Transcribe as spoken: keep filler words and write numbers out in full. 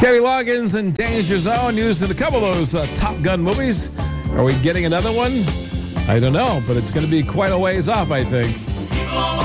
Kenny Loggins and Danger Zone used in a couple of those uh, Top Gun movies. Are we getting another one? I don't know, but it's going to be quite a ways off, I think.